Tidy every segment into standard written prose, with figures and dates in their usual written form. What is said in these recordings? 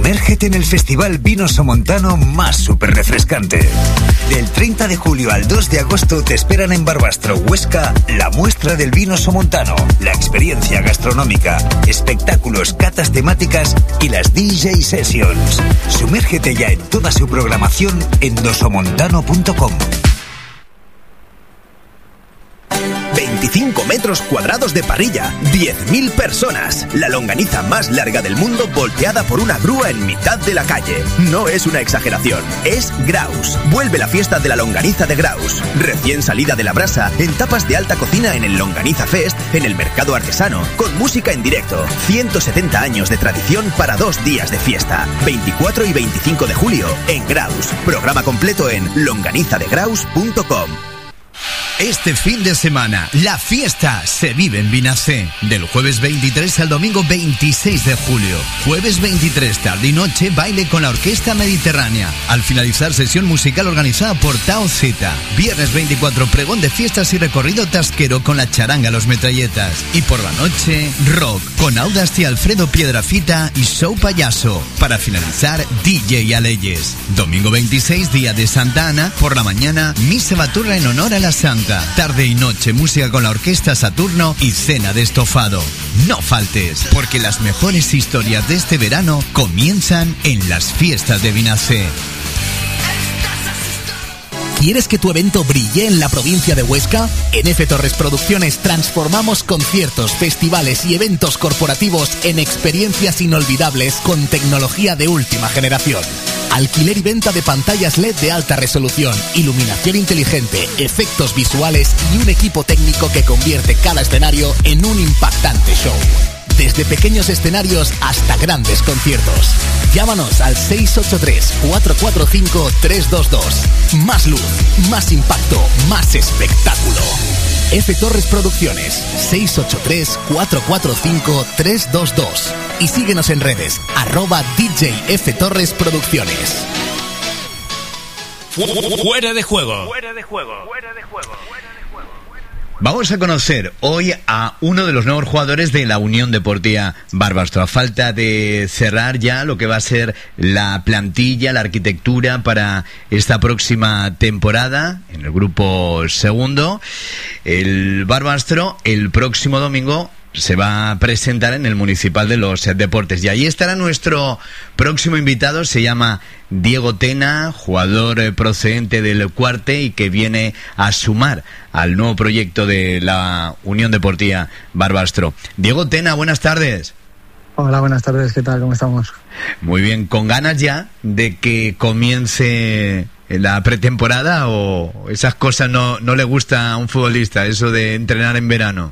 Sumérgete en el festival Vino Somontano más súper refrescante. Del 30 de julio al 2 de agosto te esperan en Barbastro, Huesca, la muestra del vino somontano, la experiencia gastronómica, espectáculos, catas temáticas y las DJ Sessions. Sumérgete ya en toda su programación en dosomontano.com. 25 metros cuadrados de parrilla, 10.000 personas. La longaniza más larga del mundo volteada por una grúa en mitad de la calle. No es una exageración, es Graus. Vuelve la fiesta de la longaniza de Graus. Recién salida de la brasa, en tapas de alta cocina en el Longaniza Fest, en el Mercado Artesano, con música en directo. 170 años de tradición para 2 días de fiesta. 24 y 25 de julio, en Graus. Programa completo en longanizadegraus.com. Este fin de semana, la fiesta se vive en Vinacé. Del jueves 23 al domingo 26 de julio. Jueves 23, tarde y noche, baile con la Orquesta Mediterránea. Al finalizar, sesión musical organizada por Tao Z. Viernes 24, pregón de fiestas y recorrido tasquero con la charanga Los Metralletas. Y por la noche, rock con Audasti, Alfredo Piedrafita y show payaso. Para finalizar, DJ Aleyes. Domingo 26, día de Santa Ana. Por la mañana, misa baturra en honor a la Santa. Tarde y noche, música con la Orquesta Saturno y cena de estofado. No faltes, porque las mejores historias de este verano comienzan en las fiestas de Vinacé. ¿Quieres que tu evento brille en la provincia de Huesca? En F. Torres Producciones transformamos conciertos, festivales y eventos corporativos en experiencias inolvidables con tecnología de última generación. Alquiler y venta de pantallas LED de alta resolución, iluminación inteligente, efectos visuales y un equipo técnico que convierte cada escenario en un impactante show. Desde pequeños escenarios hasta grandes conciertos. Llámanos al 683-445-322. Más luz, más impacto, más espectáculo. F. Torres Producciones, 683-445-322. Y síguenos en redes, @DJ F. Torres Producciones. Fuera de juego. Vamos a conocer hoy a uno de los nuevos jugadores de la Unión Deportiva Barbastro. A falta de cerrar ya lo que va a ser la plantilla, la arquitectura para esta próxima temporada en el grupo segundo, el Barbastro el próximo domingo se va a presentar en el Municipal de los Deportes. Y ahí estará nuestro próximo invitado, se llama Diego Tena, jugador procedente del Cuarte y que viene a sumar al nuevo proyecto de la Unión Deportiva Barbastro. Diego Tena, buenas tardes. Hola, buenas tardes, ¿qué tal? ¿Cómo estamos? Muy bien, ¿con ganas ya de que comience la pretemporada o esas cosas no le gusta a un futbolista, eso de entrenar en verano?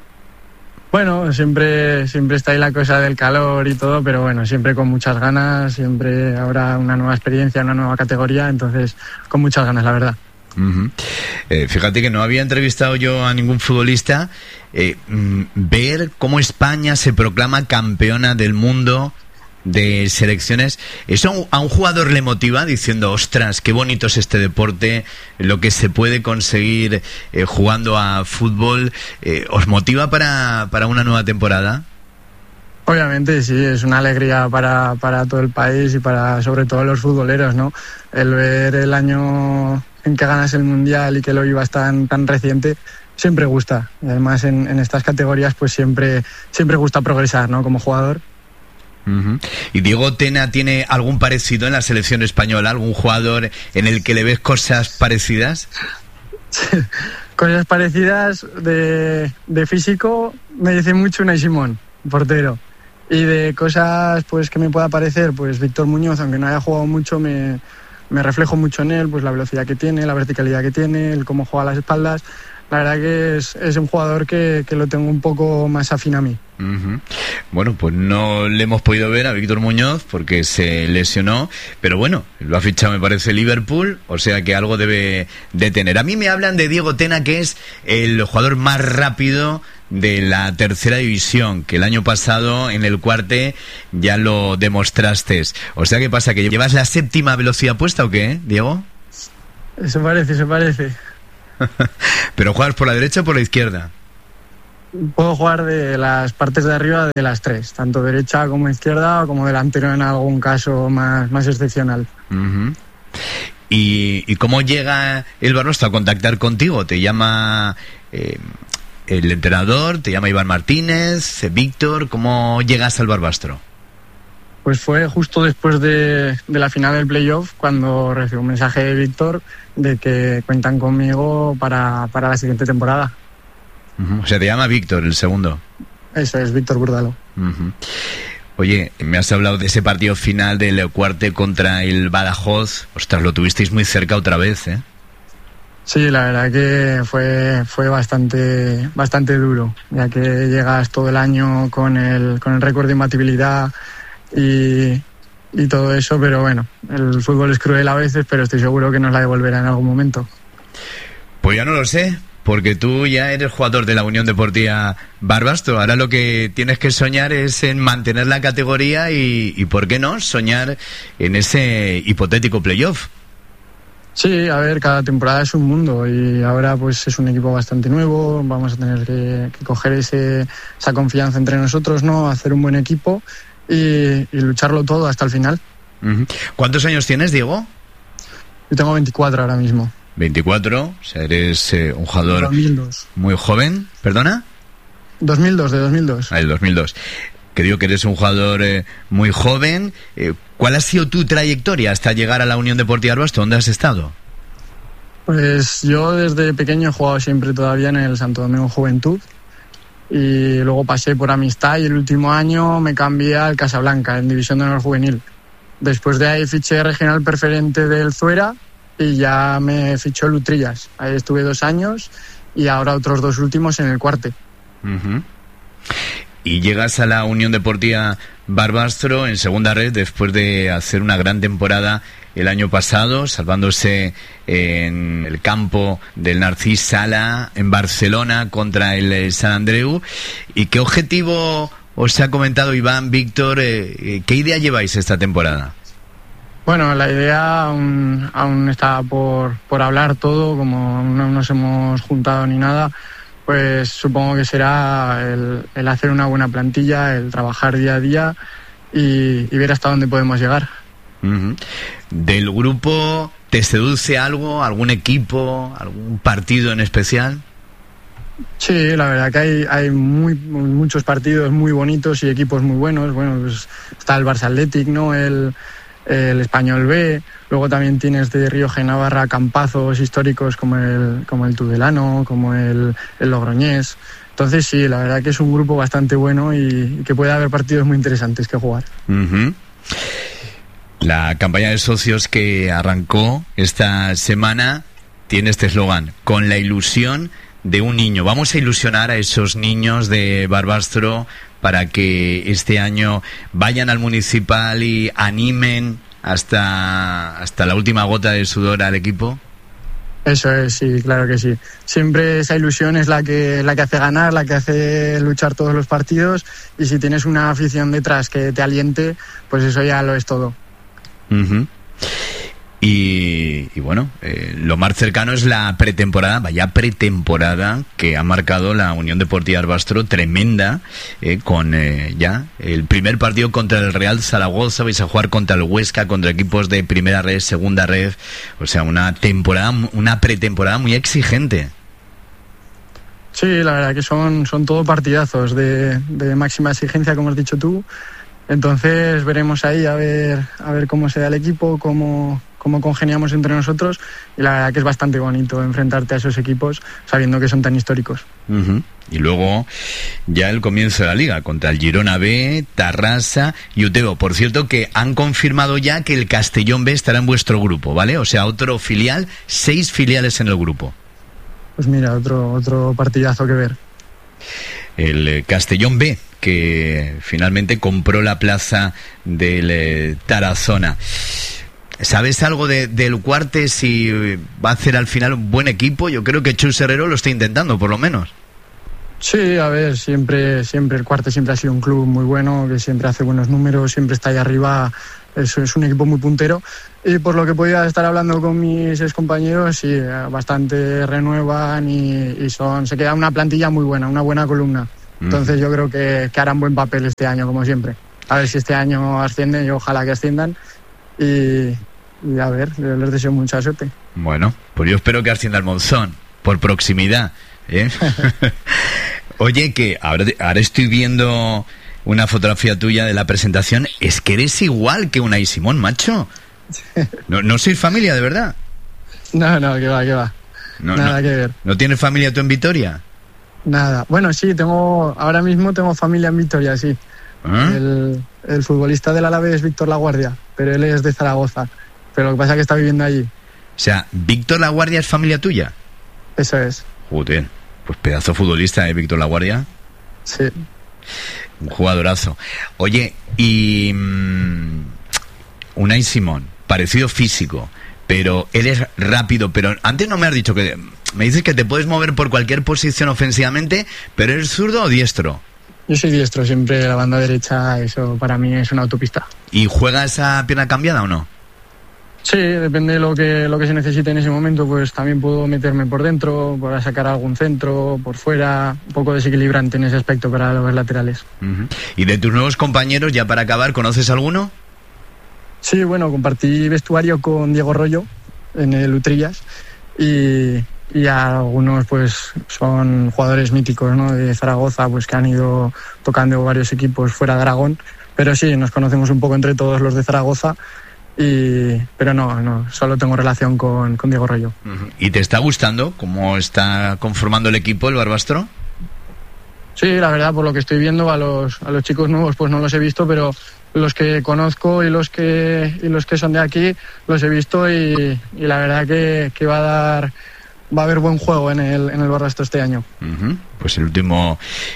Bueno, siempre está ahí la cosa del calor y todo, pero bueno, siempre con muchas ganas, siempre habrá una nueva experiencia, una nueva categoría, entonces con muchas ganas, la verdad. Uh-huh. Fíjate que no había entrevistado yo a ningún futbolista. Ver cómo España se proclama campeona del mundo de selecciones, eso a un jugador le motiva diciendo, ostras, qué bonito es este deporte, lo que se puede conseguir jugando a fútbol. ¿Os motiva para una nueva temporada? Obviamente sí, es una alegría para todo el país y para sobre todo los futboleros, ¿no? El ver el año en que ganas el Mundial y que lo vivas tan reciente siempre gusta, y además en estas categorías pues siempre gusta progresar, ¿no? Como jugador. Uh-huh. ¿Y Diego Tena tiene algún parecido en la selección española? ¿Algún jugador en el que le ves cosas parecidas? Cosas parecidas de físico me dice mucho Unai Simón, portero. Y de cosas pues que me pueda parecer, pues Víctor Muñoz, aunque no haya jugado mucho, me reflejo mucho en él, pues la velocidad que tiene, la verticalidad que tiene, el cómo juega a las espaldas. La verdad que es un jugador que lo tengo un poco más afín a mí. Uh-huh. Bueno, pues no le hemos podido ver a Víctor Muñoz porque se lesionó, pero bueno, lo ha fichado me parece Liverpool, o sea que algo debe de tener. A mí me hablan de Diego Tena, que es el jugador más rápido de la tercera división, que el año pasado en el Cuarte ya lo demostraste. O sea, ¿qué pasa? ¿Que llevas la séptima velocidad puesta o qué, Diego? Eso parece. ¿Pero juegas por la derecha o por la izquierda? Puedo jugar de las partes de arriba de las tres, tanto derecha como izquierda, como delantero en algún caso más excepcional. Uh-huh. ¿Y cómo llega el Barbastro a contactar contigo? ¿Te llama el entrenador? ¿Te llama Iván Martínez? ¿Víctor? ¿Cómo llegas al Barbastro? Pues fue justo después de la final del playoff cuando recibí un mensaje de Víctor de que cuentan conmigo para la siguiente temporada. Uh-huh. O sea, te llama Víctor, el segundo. Eso es, Víctor Burdalo. Uh-huh. Oye, me has hablado de ese partido final del Cuarte contra el Badajoz. Ostras, lo tuvisteis muy cerca otra vez, ¿eh? Sí, la verdad que fue bastante duro, ya que llegas todo el año con el récord de imbatibilidad y todo eso, pero bueno, el fútbol es cruel a veces, pero estoy seguro que nos la devolverá en algún momento. Pues ya no lo sé, porque tú ya eres jugador de la Unión Deportiva Barbastro. Ahora lo que tienes que soñar es en mantener la categoría y ¿por qué no?, soñar en ese hipotético playoff. Sí, a ver, cada temporada es un mundo y ahora pues es un equipo bastante nuevo, vamos a tener que coger esa confianza entre nosotros, ¿no?, hacer un buen equipo y lucharlo todo hasta el final. Uh-huh. ¿Cuántos años tienes, Diego? Yo tengo 24 ahora mismo. 24, o sea, eres un jugador 2002. Muy joven, ¿perdona? 2002, de 2002. El 2002. Que digo que eres un jugador muy joven. ¿Cuál ha sido tu trayectoria hasta llegar a la Unión Deportiva Barbastro? ¿Dónde has estado? Pues yo desde pequeño he jugado siempre todavía en el Santo Domingo Juventud y luego pasé por Amistad y el último año me cambié al Casablanca, en División de Honor Juvenil. Después de ahí fiché regional preferente del Zuera y ya me fichó el Utrillas. Ahí estuve 2 años y ahora otros 2 últimos en el Cuarte. Uh-huh. Y llegas a la Unión Deportiva Barbastro en segunda red después de hacer una gran temporada el año pasado, salvándose en el campo del Narcís Sala en Barcelona contra el Sant Andreu. ¿Y qué objetivo os ha comentado Iván, Víctor? ¿Qué idea lleváis esta temporada? Bueno, la idea aún está por hablar todo, como no nos hemos juntado ni nada. Pues supongo que será el hacer una buena plantilla, el trabajar día a día y ver hasta dónde podemos llegar. Uh-huh. ¿Del grupo te seduce algo, algún equipo, algún partido en especial? Sí, la verdad que hay muchos partidos muy bonitos y equipos muy buenos. Bueno, pues está el Barça Athletic, ¿no?, el Español B. Luego también tienes de Rioja y Navarra campazos históricos como el Tudelano, como el Logroñés. Entonces sí, la verdad que es un grupo bastante bueno y que puede haber partidos muy interesantes que jugar. Uh-huh. La campaña de socios que arrancó esta semana tiene este eslogan: con la ilusión de un niño. Vamos a ilusionar a esos niños de Barbastro para que este año vayan al municipal y animen hasta la última gota de sudor al equipo. Eso es, sí, claro que sí. Siempre esa ilusión es la que hace ganar, la que hace luchar todos los partidos, y si tienes una afición detrás que te aliente, pues eso ya lo es todo. Uh-huh. Y bueno, lo más cercano es la pretemporada, vaya pretemporada que ha marcado la Unión Deportiva Barbastro, tremenda, con ya el primer partido contra el Real Zaragoza. Vais a jugar contra el Huesca, contra equipos de primera red, segunda red, o sea, una pretemporada muy exigente. Sí, la verdad que son todo partidazos de máxima exigencia, como has dicho tú. Entonces veremos ahí a ver cómo se da el equipo, cómo congeniamos entre nosotros, y la verdad que es bastante bonito enfrentarte a esos equipos sabiendo que son tan históricos. Uh-huh. Y luego ya el comienzo de la liga contra el Girona B, Tarrasa y Utebo. Por cierto, que han confirmado ya que el Castellón B estará en vuestro grupo, ¿vale? O sea, otro filial, 6 filiales en el grupo. Pues mira, otro partidazo que ver. El Castellón B, que finalmente compró la plaza del Tarazona. ¿Sabes algo del Cuarte, si va a hacer al final un buen equipo? Yo creo que Chus Herrero lo está intentando, por lo menos. Sí, a ver, siempre el Cuarte siempre ha sido un club muy bueno, que siempre hace buenos números, siempre está ahí arriba, es un equipo muy puntero. Y por lo que podía estar hablando con mis excompañeros, sí, bastante renuevan y se queda una plantilla muy buena, una buena columna. Entonces yo creo que harán buen papel este año, como siempre. A ver si este año ascienden y ojalá que asciendan. Y a ver, les deseo mucha suerte. Bueno, pues yo espero que ascienda el Monzón, por proximidad, ¿eh? Oye, que ahora estoy viendo una fotografía tuya de la presentación. Es que eres igual que Unai Simón, macho. ¿No sois familia, de verdad? No, que va. Nada que ver. ¿No tienes familia tú en Vitoria? Nada. Bueno, sí, ahora mismo tengo familia en Vitoria, sí. ¿Ah? El futbolista del Alavés es Víctor Laguardia, pero él es de Zaragoza. Pero lo que pasa es que está viviendo allí. O sea, ¿Víctor Laguardia es familia tuya? Eso es. Joder, pues pedazo futbolista, Víctor Laguardia. Sí. Un jugadorazo. Oye, y Unai Simón, parecido físico, pero él es rápido, pero antes no me has dicho que... Me dices que te puedes mover por cualquier posición ofensivamente, pero ¿eres zurdo o diestro? Yo soy diestro, siempre la banda derecha, eso para mí es una autopista. ¿Y juegas a pierna cambiada o no? Sí, depende de lo que se necesite en ese momento, pues también puedo meterme por dentro, para sacar algún centro, por fuera, un poco desequilibrante en ese aspecto para los laterales. Uh-huh. ¿Y de tus nuevos compañeros, ya para acabar, conoces alguno? Sí, bueno, compartí vestuario con Diego Rollo en el Utrillas y algunos pues son jugadores míticos, ¿no? De Zaragoza, pues que han ido tocando varios equipos fuera de Aragón, pero sí, nos conocemos un poco entre todos los de Zaragoza, pero no, solo tengo relación con Diego Rollo. Uh-huh. ¿Y te está gustando cómo está conformando el equipo el Barbastro? Sí, la verdad, por lo que estoy viendo, a los chicos nuevos pues no los he visto, pero los que conozco y los que son de aquí los he visto y la verdad que va a haber buen juego en el Barbastro este año. Uh-huh. Pues el último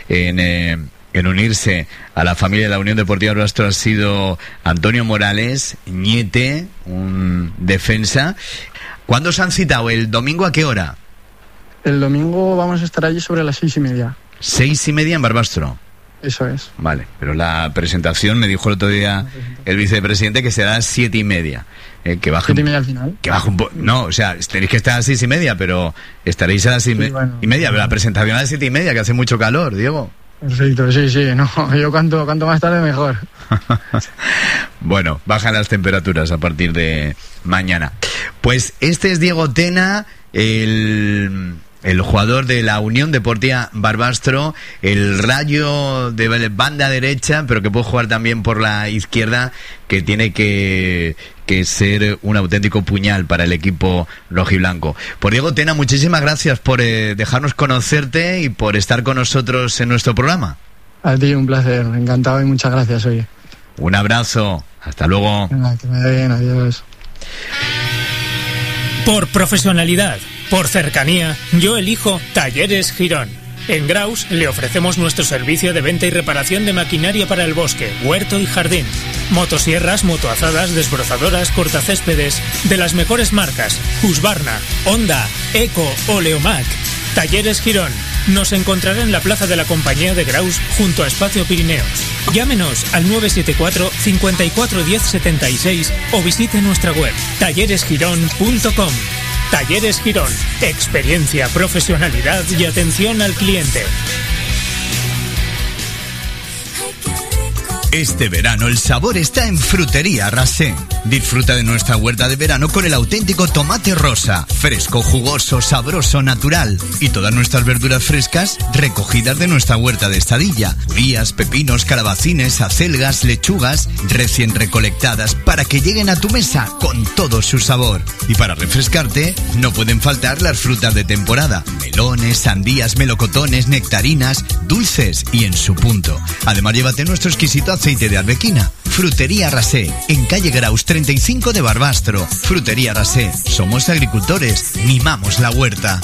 en unirse a la familia de la Unión Deportiva Barbastro ha sido Antonio Morales, Ñete, un defensa. ¿Cuándo se han citado? ¿El domingo a qué hora? El domingo vamos a estar allí sobre las 6:30. 6:30 en Barbastro. Eso es. Vale, pero la presentación, me dijo el otro día el vicepresidente, que será 7:30. Que baje 7:30 al final. Que baje un poco. No, o sea, tenéis que estar a las 6:30, pero estaréis a las 6:30. Pero la presentación a las 7:30, que hace mucho calor, Diego. Perfecto, sí. No, yo cuanto más tarde mejor. Bueno, bajan las temperaturas a partir de mañana. Pues este es Diego Tena, el jugador de la Unión Deportiva Barbastro, el Rayo de banda derecha, pero que puede jugar también por la izquierda, que tiene que ser un auténtico puñal para el equipo rojiblanco. Por Diego Tena, muchísimas gracias por dejarnos conocerte y por estar con nosotros en nuestro programa. A ti, un placer, encantado y muchas gracias, oye. Un abrazo, hasta luego. Venga, que me vaya bien, adiós. Por profesionalidad, por cercanía, yo elijo Talleres Girón. En Graus le ofrecemos nuestro servicio de venta y reparación de maquinaria para el bosque, huerto y jardín. Motosierras, motoazadas, desbrozadoras, cortacéspedes, de las mejores marcas, Husqvarna, Honda, Eco o Leomac. Talleres Girón. Nos encontrará en la plaza de la Compañía de Graus, junto a Espacio Pirineos. Llámenos al 974 54 10 76 o visite nuestra web talleresgirón.com. Talleres Girón. Experiencia, profesionalidad y atención al cliente. Este verano el sabor está en Frutería Rasé. Disfruta de nuestra huerta de verano con el auténtico tomate rosa, fresco, jugoso, sabroso, natural. Y todas nuestras verduras frescas recogidas de nuestra huerta de Estadilla. Judías, pepinos, calabacines, acelgas, lechugas, recién recolectadas para que lleguen a tu mesa con todo su sabor. Y para refrescarte, no pueden faltar las frutas de temporada. Melones, sandías, melocotones, nectarinas, dulces y en su punto. Además, llévate nuestro exquisito aceite de arbequina. Frutería Rasé, en calle Graus 35 de Barbastro. Frutería Rasé, somos agricultores, mimamos la huerta.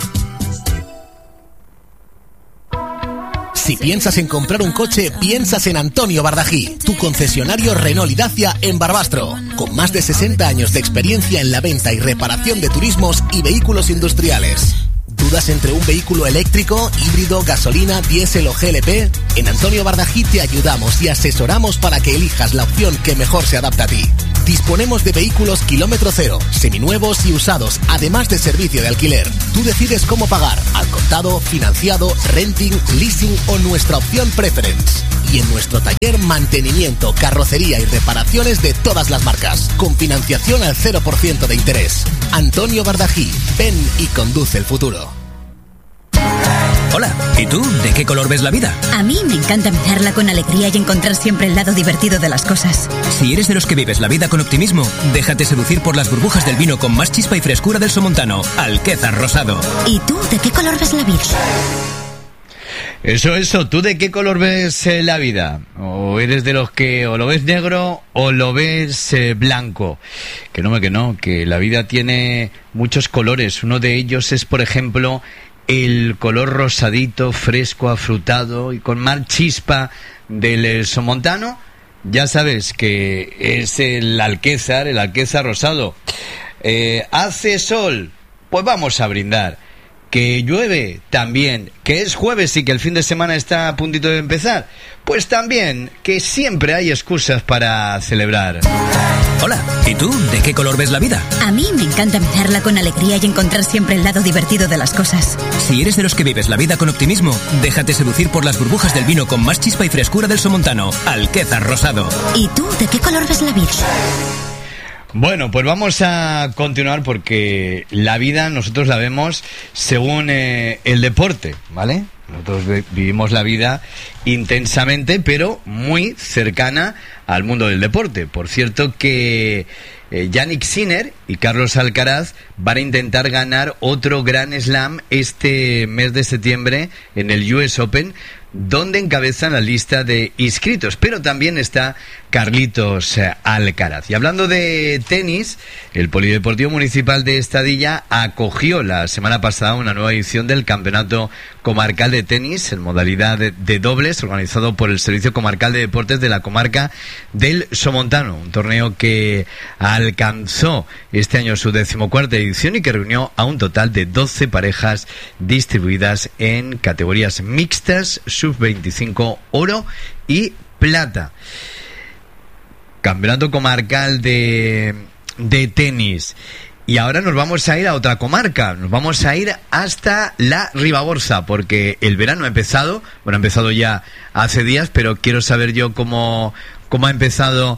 Si piensas en comprar un coche, piensas en Antonio Bardají, tu concesionario Renault y Dacia en Barbastro, con más de 60 años de experiencia en la venta y reparación de turismos y vehículos industriales. ¿Dudas entre un vehículo eléctrico, híbrido, gasolina, diésel o GLP? En Antonio Bardají te ayudamos y asesoramos para que elijas la opción que mejor se adapta a ti. Disponemos de vehículos kilómetro cero, seminuevos y usados, además de servicio de alquiler. Tú decides cómo pagar, al contado, financiado, renting, leasing o nuestra opción preference. Y en nuestro taller, mantenimiento, carrocería y reparaciones de todas las marcas, con financiación al 0% de interés. Antonio Bardají, ven y conduce el futuro. Hola, ¿y tú? ¿De qué color ves la vida? A mí me encanta mirarla con alegría y encontrar siempre el lado divertido de las cosas. Si eres de los que vives la vida con optimismo, déjate seducir por las burbujas del vino con más chispa y frescura del Somontano, Alquézar Rosado. ¿Y tú, de qué color ves la vida? Eso, ¿tú de qué color ves la vida? ¿O eres de los que o lo ves negro o lo ves blanco? Que no, que la vida tiene muchos colores. Uno de ellos es, por ejemplo, el color rosadito, fresco, afrutado y con más chispa del Somontano. Ya sabes que es el Alquézar Rosado. ¿Hace sol? Pues vamos a brindar. ¿Que llueve? También. ¿Que es jueves y que el fin de semana está a puntito de empezar? Pues también, que siempre hay excusas para celebrar. Hola, ¿y tú? ¿De qué color ves la vida? A mí me encanta mirarla con alegría y encontrar siempre el lado divertido de las cosas. Si eres de los que vives la vida con optimismo, déjate seducir por las burbujas del vino con más chispa y frescura del Somontano, Alquézar Rosado. ¿Y tú, de qué color ves la vida? Bueno, pues vamos a continuar porque la vida nosotros la vemos según el deporte, ¿vale? Nosotros vivimos la vida intensamente, pero muy cercana al mundo del deporte. Por cierto que Jannik Sinner y Carlos Alcaraz van a intentar ganar otro Grand Slam este mes de septiembre en el US Open, donde encabezan la lista de inscritos, pero también está Carlitos Alcaraz. Y hablando de tenis, el Polideportivo Municipal de Estadilla acogió la semana pasada una nueva edición del Campeonato Comarcal de Tenis en modalidad de dobles, organizado por el Servicio Comarcal de Deportes de la Comarca del Somontano, un torneo que alcanzó este año su 14ª edición y que reunió a un total de 12 parejas distribuidas en categorías mixtas, sub-25, oro y plata. Campeonato Comarcal de tenis. Y ahora nos vamos a ir a otra comarca, nos vamos a ir hasta la Ribagorza, porque el verano ha empezado ya hace días, pero quiero saber yo cómo ha empezado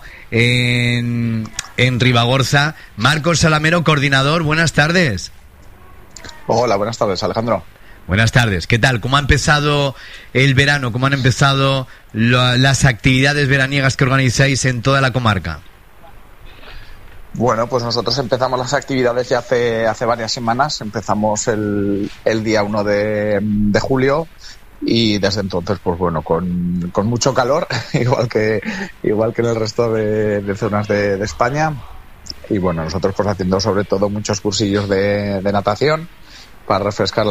en Ribagorza. Marcos Salamero, coordinador, buenas tardes. Hola, buenas tardes, Alejandro. Buenas tardes, ¿qué tal? ¿Cómo ha empezado el verano? ¿Cómo han empezado las actividades veraniegas que organizáis en toda la comarca? Bueno, pues nosotros empezamos las actividades ya hace varias semanas. Empezamos el día 1 de julio y desde entonces, pues bueno, con mucho calor, igual que en el resto de zonas de España. Y bueno, nosotros pues haciendo sobre todo muchos cursillos de natación para refrescar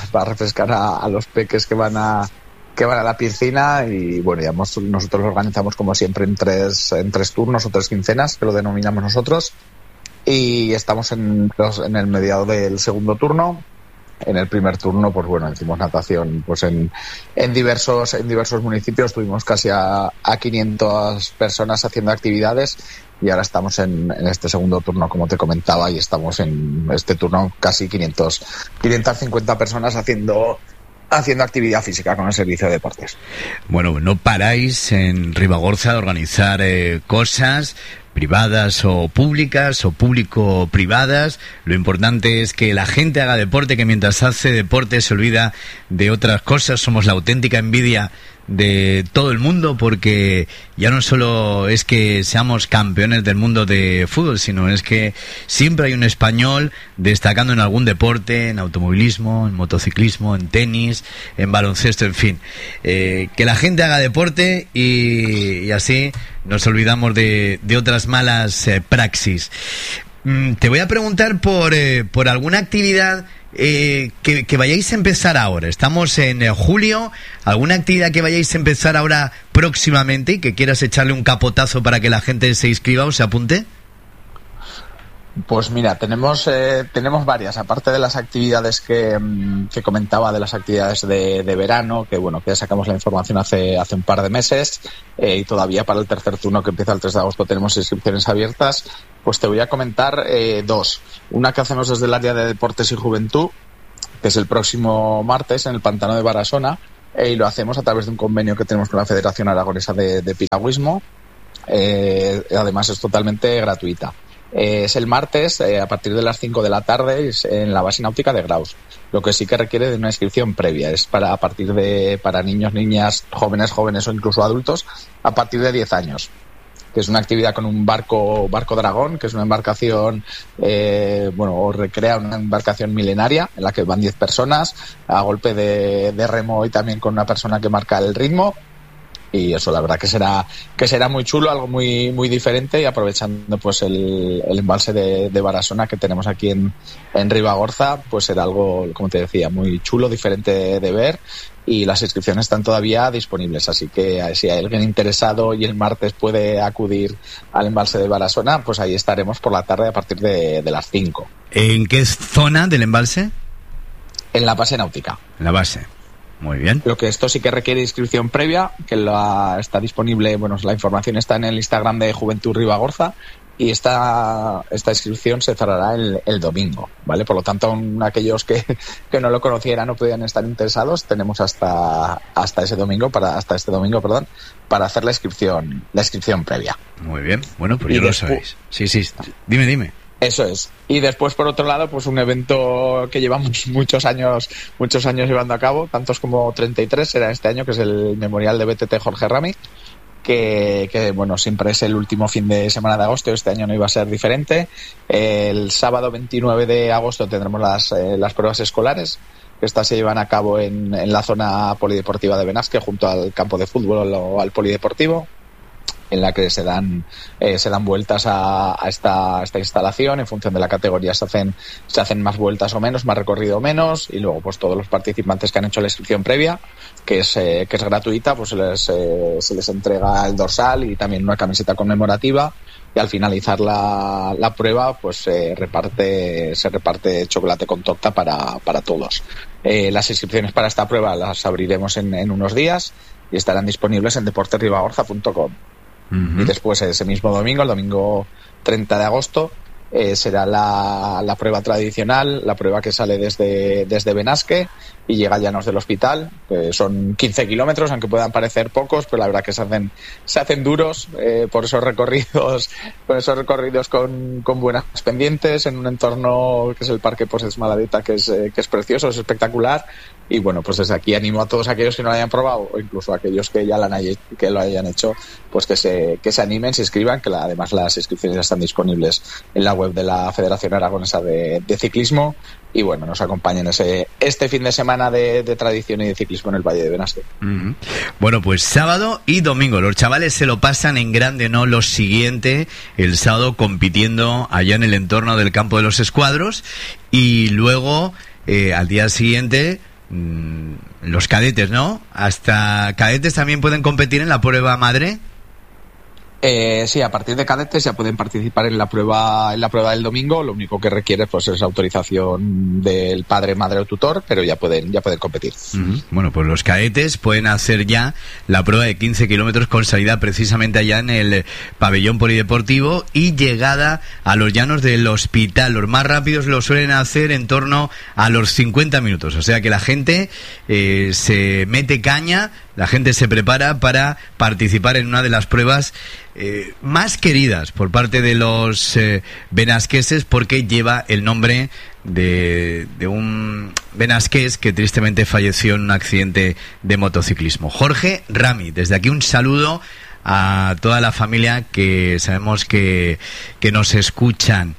a los peques que van a la piscina. Y bueno, ya nosotros lo organizamos como siempre en tres turnos o 3 quincenas, que lo denominamos nosotros, y estamos en el mediado del segundo turno. En el primer turno, pues bueno, hicimos natación pues en diversos municipios, tuvimos casi a 500 personas haciendo actividades, y ahora estamos en este segundo turno, como te comentaba, y estamos en este turno casi 550 personas haciendo actividad física con el servicio de deportes. Bueno, no paráis en Ribagorza de organizar cosas privadas o públicas o público-privadas. Lo importante es que la gente haga deporte, que mientras hace deporte se olvida de otras cosas. Somos la auténtica envidia de todo el mundo, porque ya no solo es que seamos campeones del mundo de fútbol, sino es que siempre hay un español destacando en algún deporte, en automovilismo, en motociclismo, en tenis, en baloncesto, en fin. Que la gente haga deporte y así nos olvidamos de otras malas praxis. Te voy a preguntar por alguna actividad que vayáis a empezar ahora. Estamos en julio. ¿Alguna actividad que vayáis a empezar ahora próximamente y que quieras echarle un capotazo para que la gente se inscriba o se apunte? Pues mira, tenemos varias, aparte de las actividades que comentaba, de las actividades de verano, que bueno, que ya sacamos la información hace un par de meses, y todavía para el tercer turno que empieza el 3 de agosto tenemos inscripciones abiertas. Pues te voy a comentar dos. Una que hacemos desde el área de deportes y juventud, que es el próximo martes en el Pantano de Barasona, y lo hacemos a través de un convenio que tenemos con la Federación Aragonesa de Piragüismo. Además es totalmente gratuita. Es el martes a partir de las 5 de la tarde en la base náutica de Graus. Lo que sí que requiere de una inscripción previa. Es para niños, niñas, jóvenes o incluso adultos a partir de 10 años. Que es una actividad con un barco dragón, que es una embarcación, o recrea una embarcación milenaria en la que van 10 personas a golpe de remo y también con una persona que marca el ritmo. Y eso, la verdad que será muy chulo, algo muy muy diferente, y aprovechando pues el embalse de Barasona que tenemos aquí en Ribagorza, pues será algo, como te decía, muy chulo, diferente de ver, y las inscripciones están todavía disponibles, así que si hay alguien interesado y el martes puede acudir al embalse de Barasona, pues ahí estaremos por la tarde a partir de las 5. ¿En qué zona del embalse? En la base náutica. En la base. Muy bien. Lo que esto sí que requiere inscripción previa, que está disponible, la información está en el Instagram de Juventud Ribagorza, y esta inscripción se cerrará el domingo, ¿vale? Por lo tanto, aquellos que no lo conocieran o podían estar interesados, tenemos hasta este domingo, para hacer la inscripción previa. Muy bien. Bueno, pues ya lo sabéis. Sí. Dime. Eso es. Y después, por otro llado, pues un evento que llevamos muchos años llevando a cabo, tantos como 33 será este año, que es el Memorial de BTT Jorge Rami, que siempre es el último fin de semana de agosto. Este año no iba a ser diferente. El sábado 29 de agosto tendremos las pruebas escolares, que estas se llevan a cabo en la zona polideportiva de Benasque, junto al campo de fútbol o al polideportivo, en la que se dan vueltas a esta instalación. En función de la categoría se hacen más vueltas o menos, más recorrido o menos, y luego pues todos los participantes que han hecho la inscripción previa, que es gratuita, pues se les entrega el dorsal y también una camiseta conmemorativa, y al finalizar la prueba pues se reparte chocolate con torta para todos. Las inscripciones para esta prueba las abriremos en unos días y estarán disponibles en deporteribagorza.com. Uh-huh. Y después ese mismo domingo, el domingo 30 de agosto, será la prueba tradicional, la prueba que sale desde Benasque y llega a Llanos del Hospital, que son 15 kilómetros, aunque puedan parecer pocos, pero la verdad que se hacen duros por esos recorridos con buenas pendientes, en un entorno que es el Parque Poses Maladeta, que es precioso, es espectacular. Y bueno, pues desde aquí animo a todos aquellos que no lo hayan probado, o incluso a aquellos que ya lo hayan hecho, pues que se animen, se inscriban, que además las inscripciones ya están disponibles en la web de la Federación Aragonesa de Ciclismo. Y bueno, nos acompañen este fin de semana de tradición y de ciclismo en el Valle de Benasque. Uh-huh. Bueno, pues sábado y domingo los chavales se lo pasan en grande, ¿no? Lo siguiente, el sábado compitiendo allá en el entorno del Campo de los Escuadros, y luego al día siguiente los cadetes, ¿no? Hasta cadetes también pueden competir en la prueba madre. Sí, a partir de cadetes ya pueden participar en la prueba del domingo. Lo único que requiere pues es autorización del padre, madre o tutor, pero ya pueden competir. Uh-huh. Bueno, pues los cadetes pueden hacer ya la prueba de 15 kilómetros con salida precisamente allá en el pabellón polideportivo y llegada a los Llanos del Hospital. Los más rápidos lo suelen hacer en torno a los 50 minutos. O sea que la gente se mete caña, la gente se prepara para participar en una de las pruebas más queridas por parte de los benasqueses, porque lleva el nombre de un benasqués que tristemente falleció en un accidente de motociclismo. Jorge Rami, desde aquí un saludo a toda la familia que sabemos que nos escuchan.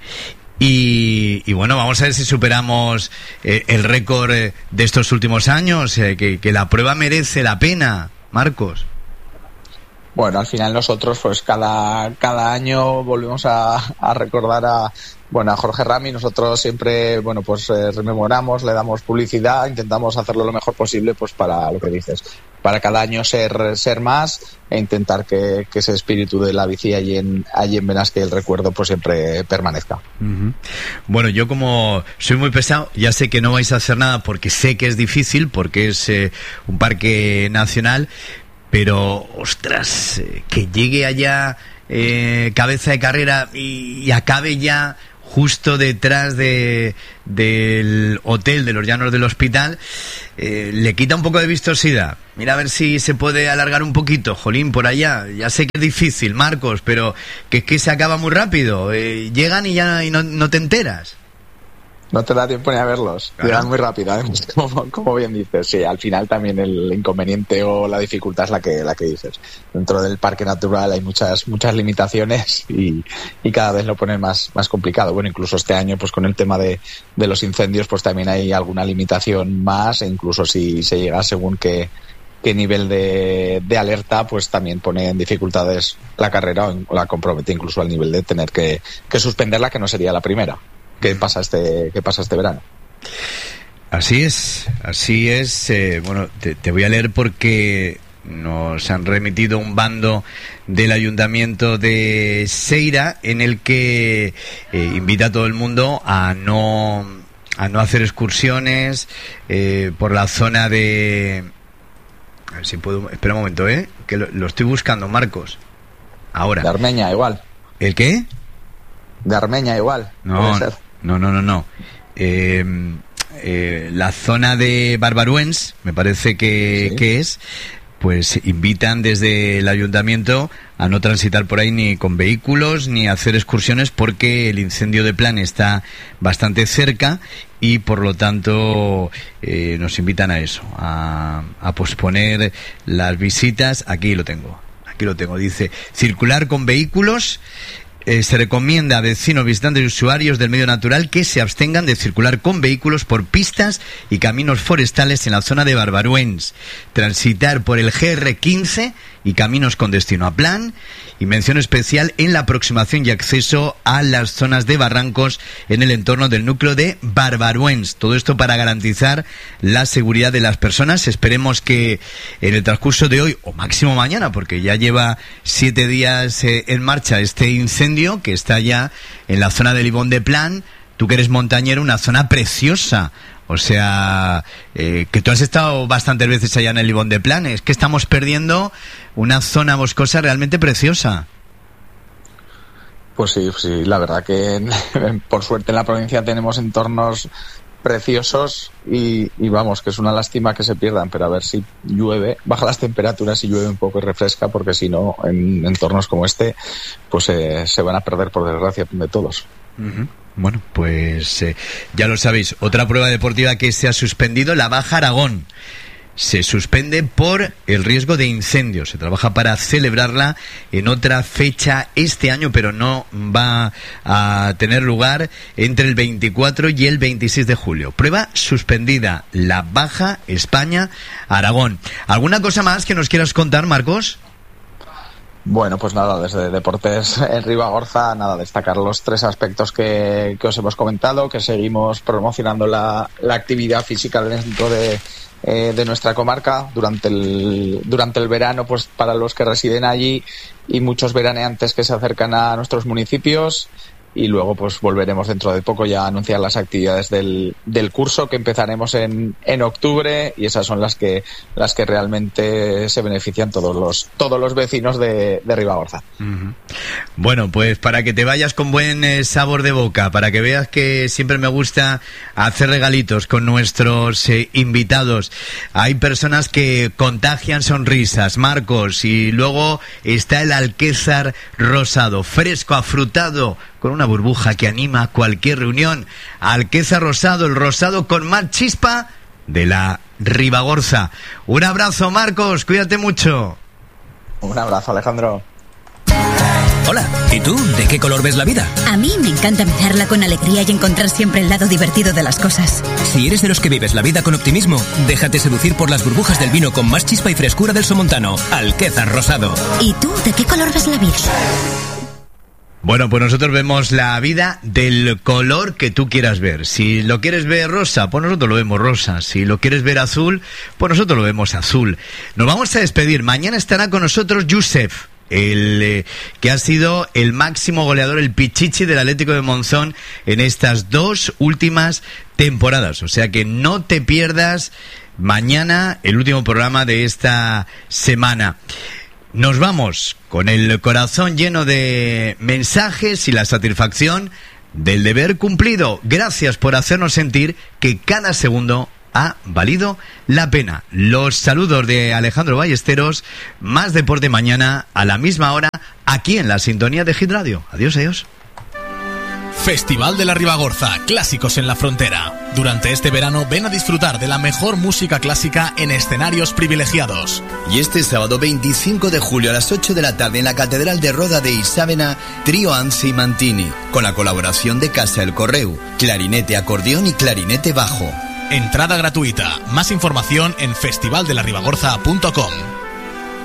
Y bueno, vamos a ver si superamos el récord de estos últimos años, que la prueba merece la pena, Marcos. Bueno, al final nosotros pues cada año volvemos a recordar a Jorge Rami. Nosotros siempre rememoramos, le damos publicidad, intentamos hacerlo lo mejor posible pues para lo que dices, cada año ser más e intentar que ese espíritu de la bici allí en Benasque, el recuerdo, pues siempre permanezca. Uh-huh. Bueno, yo como soy muy pesado, ya sé que no vais a hacer nada porque sé que es difícil, porque es un parque nacional, pero ostras, que llegue allá cabeza de carrera y acabe ya justo detrás del hotel de los Llanos del Hospital, le quita un poco de vistosidad. Mira a ver si se puede alargar un poquito, jolín, por allá. Ya sé que es difícil, Marcos, pero que es que se acaba muy rápido. Llegan y ya no te enteras. No te da tiempo ni a verlos. Claro. Llegan muy rápido, además, como bien dices. Sí, al final también el inconveniente o la dificultad es la que dices. Dentro del parque natural hay muchas limitaciones y cada vez lo ponen más complicado. Bueno, incluso este año, pues con el tema de los incendios, pues también hay alguna limitación más, e incluso si se llega según qué nivel de alerta, pues también pone en dificultades la carrera o la compromete incluso al nivel de tener que suspenderla, que no sería la primera. ¿Qué pasa este verano? Así es. Bueno, te voy a leer porque nos han remitido un bando del Ayuntamiento de Seira en el que invita a todo el mundo a no hacer excursiones por la zona de... A ver si puedo... Espera un momento, que lo estoy buscando, Marcos. Ahora. De Armeña igual. ¿El qué? De Armeña igual. No. Puede ser. No. La zona de Barbaruens, me parece que es, pues invitan desde el ayuntamiento a no transitar por ahí ni con vehículos ni hacer excursiones porque el incendio de Plan está bastante cerca y por lo tanto nos invitan a eso, a posponer las visitas. Aquí lo tengo, dice, circular con vehículos. Se recomienda a vecinos, visitantes y usuarios del medio natural que se abstengan de circular con vehículos por pistas y caminos forestales en la zona de Barbaruens, transitar por el GR15 y caminos con destino a Plan, y mención especial en la aproximación y acceso a las zonas de barrancos en el entorno del núcleo de Barbaruens. Todo esto para garantizar la seguridad de las personas. Esperemos que en el transcurso de hoy, o máximo mañana, porque ya lleva 7 días en marcha este incendio, que está ya en la zona del Ibón de Plan. Tú que eres montañero, una zona preciosa. O sea, que tú has estado bastantes veces allá en el Ibón de Plan. Es que estamos perdiendo una zona boscosa realmente preciosa. Pues sí, la verdad que por suerte en la provincia tenemos entornos preciosos y vamos, que es una lástima que se pierdan, pero a ver si llueve, baja las temperaturas y llueve un poco y refresca, porque si no, en entornos como este, pues se van a perder, por desgracia, de todos. Uh-huh. Bueno, pues ya lo sabéis, otra prueba deportiva que se ha suspendido, la Baja Aragón. Se suspende por el riesgo de incendios. Se trabaja para celebrarla en otra fecha este año, pero no va a tener lugar entre el 24 y el 26 de julio. Prueba suspendida, la Baja España Aragón. ¿Alguna cosa más que nos quieras contar, Marcos? Bueno, pues nada, desde Deportes en Ribagorza, nada, destacar los 3 aspectos que os hemos comentado, que seguimos promocionando la actividad física dentro de nuestra comarca durante el verano, pues para los que residen allí y muchos veraneantes que se acercan a nuestros municipios. Y luego pues volveremos dentro de poco ya a anunciar las actividades del curso, que empezaremos en octubre, y esas son las que realmente se benefician todos los vecinos de Ribagorza. Uh-huh. Bueno, pues para que te vayas con buen sabor de boca, para que veas que siempre me gusta hacer regalitos con nuestros invitados. Hay personas que contagian sonrisas, Marcos, y luego está el alquézar rosado, fresco, afrutado, con una burbuja que anima cualquier reunión. Alquézar rosado, el rosado con más chispa de la Ribagorza. Un abrazo, Marcos, cuídate mucho. Un abrazo, Alejandro. Hola, ¿y tú? ¿De qué color ves la vida? A mí me encanta mirarla con alegría y encontrar siempre el lado divertido de las cosas. Si eres de los que vives la vida con optimismo, déjate seducir por las burbujas del vino con más chispa y frescura del Somontano, Alquézar rosado. ¿Y tú? ¿De qué color ves la vida? Bueno, pues nosotros vemos la vida del color que tú quieras ver. Si lo quieres ver rosa, pues nosotros lo vemos rosa. Si lo quieres ver azul, pues nosotros lo vemos azul. Nos vamos a despedir. Mañana estará con nosotros Josef, que ha sido el máximo goleador, el pichichi del Atlético de Monzón en estas 2 últimas temporadas. O sea que no te pierdas mañana el último programa de esta semana. Nos vamos con el corazón lleno de mensajes y la satisfacción del deber cumplido. Gracias por hacernos sentir que cada segundo ha valido la pena. Los saludos de Alejandro Ballesteros. Más deporte mañana a la misma hora aquí en la sintonía de Hit Radio. Adiós, adiós. Festival de la Ribagorza, clásicos en la frontera. Durante este verano ven a disfrutar de la mejor música clásica en escenarios privilegiados. Y este sábado 25 de julio a las 8 de la tarde en la Catedral de Roda de Isávena, trío Anzi Mantini, con la colaboración de Casa El Correu, clarinete, acordeón y clarinete bajo. Entrada gratuita. Más información en festivaldelaribagorza.com.